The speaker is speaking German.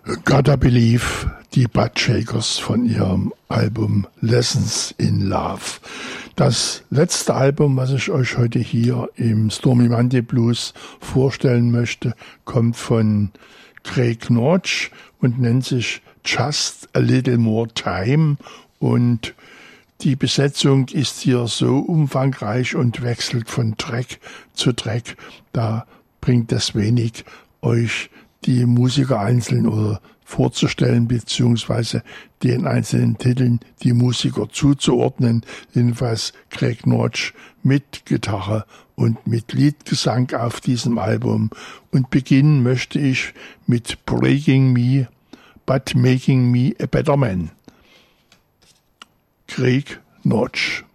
Gotta Believe, die Butt Shakers von ihrem Album Lessons in Love. Das letzte Album, was ich euch heute hier im Stormy Monday Blues vorstellen möchte, kommt von Craig Notch und nennt sich Just a Little More Time, und die Besetzung ist hier so umfangreich und wechselt von Track zu Track. Da bringt es wenig, euch die Musiker einzeln oder vorzustellen, beziehungsweise den einzelnen Titeln die Musiker zuzuordnen. Jedenfalls Craig Notch mit Gitarre und mit Liedgesang auf diesem Album. Und beginnen möchte ich mit Breaking Me, but Making Me a Better Man. Craig Notch.